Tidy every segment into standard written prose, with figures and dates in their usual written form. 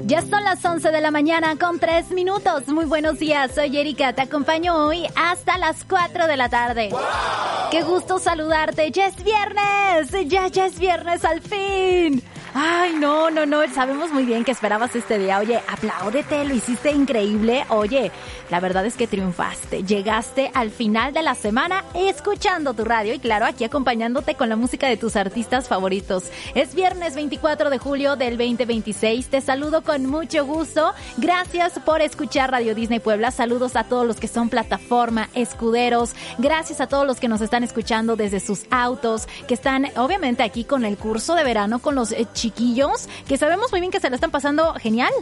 Ya son las 11 de la mañana con 3 minutos. Muy buenos días, soy Erika. Te acompaño hoy hasta las 4 de la tarde. ¡Wow! ¡Qué gusto saludarte! ¡Ya es viernes! ¡Ya es viernes al fin! Ay, no, sabemos muy bien que esperabas este día. Oye, apláudete, lo hiciste increíble. Oye, la verdad es que triunfaste. Llegaste al final de la semana escuchando tu radio y claro, aquí acompañándote con la música de tus artistas favoritos. Es viernes 24 de julio del 2026. Te saludo con mucho gusto. Gracias por escuchar Radio Disney Puebla. Saludos a todos los que son plataforma, escuderos. Gracias a todos los que nos están escuchando desde sus autos, que están obviamente aquí con el curso de verano, con los chiquillos, que sabemos muy bien que se lo están pasando genial.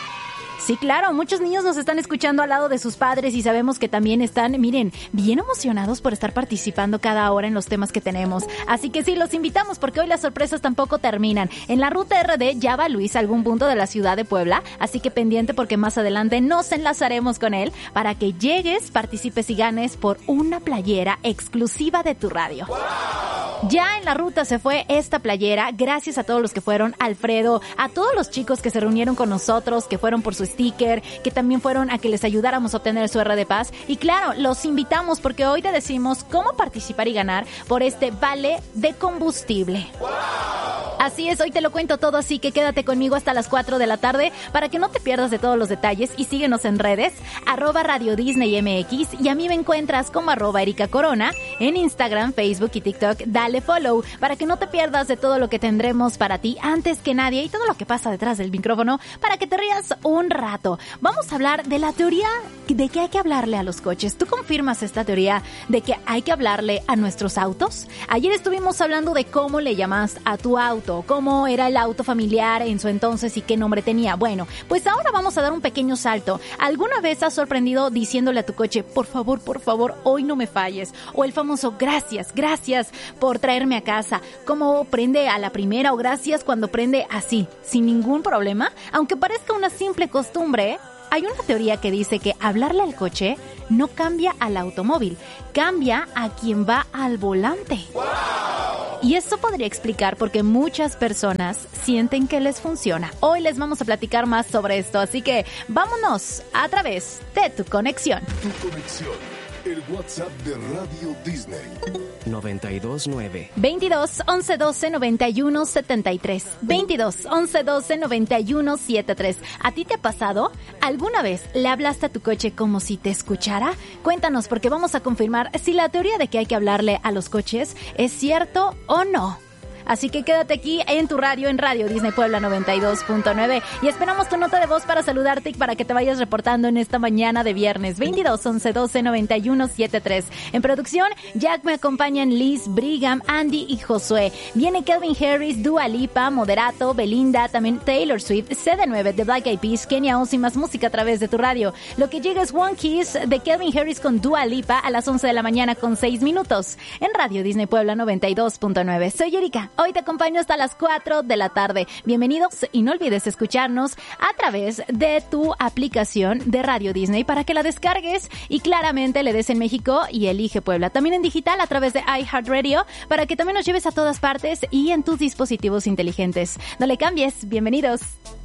Sí, claro, muchos niños nos están escuchando al lado de sus padres y sabemos que también están, miren, bien emocionados por estar participando cada hora en los temas que tenemos. Así que sí, los invitamos porque hoy las sorpresas tampoco terminan. En la ruta RD ya va Luis a algún punto de la ciudad de Puebla, así que pendiente porque más adelante nos enlazaremos con él para que llegues, participes y ganes por una playera exclusiva de tu radio. ¡Wow! Ya en la ruta se fue esta playera, gracias a todos los que fueron, Alfredo, a todos los chicos que se reunieron con nosotros, que fueron por su sticker, que también fueron a que les ayudáramos a obtener su R de Paz. Y claro, los invitamos porque hoy te decimos cómo participar y ganar por este vale de combustible. ¡Wow! Así es, hoy te lo cuento todo, así que quédate conmigo hasta las 4 de la tarde para que no te pierdas de todos los detalles y síguenos en redes, @Radio Disney MX, y a mí me encuentras como @Erika Corona en Instagram, Facebook y TikTok. Dale follow para que no te pierdas de todo lo que tendremos para ti antes que nadie y todo lo que pasa detrás del micrófono para que te rías un rato. Vamos a hablar de la teoría de que hay que hablarle a los coches. ¿Tú confirmas esta teoría de que hay que hablarle a nuestros autos? Ayer estuvimos hablando de cómo le llamas a tu auto, cómo era el auto familiar en su entonces y qué nombre tenía. Bueno, pues ahora vamos a dar un pequeño salto. ¿Alguna vez has sorprendido diciéndole a tu coche, por favor, hoy no me falles? O el famoso gracias por traerme a casa. ¿Cómo prende a la primera? O gracias cuando prende así, sin ningún problema. Aunque parezca una simple costumbre, hay una teoría que dice que hablarle al coche no cambia al automóvil, cambia a quien va al volante. ¡Wow! Y eso podría explicar por qué muchas personas sienten que les funciona. Hoy les vamos a platicar más sobre esto, así que vámonos a través de tu conexión. Tu conexión, el WhatsApp de Radio Disney. 929 22 11 12 91 73 22 11 12 91 73. ¿A ti te ha pasado? ¿Alguna vez le hablaste a tu coche como si te escuchara? Cuéntanos porque vamos a confirmar si la teoría de que hay que hablarle a los coches es cierto o no. Así que quédate aquí en tu radio, en Radio Disney Puebla 92.9 y esperamos tu nota de voz para saludarte y para que te vayas reportando en esta mañana de viernes. 22 11 12 91 73. En producción, Jack me acompañan Liz, Brigham, Andy y Josué. Viene Calvin Harris, Dua Lipa, Moderato, Belinda, también Taylor Swift, CD9 de Black Eyed Peas, Kenia Oz y más música a través de tu radio. Lo que llega es One Kiss de Calvin Harris con Dua Lipa a las 11 de la mañana con 6 minutos. En Radio Disney Puebla 92.9. Soy Erika. Hoy te acompaño hasta las 4 de la tarde. Bienvenidos y no olvides escucharnos a través de tu aplicación de Radio Disney para que la descargues y claramente le des en México y elige Puebla. También en digital a través de iHeartRadio para que también nos lleves a todas partes y en tus dispositivos inteligentes. No le cambies. Bienvenidos.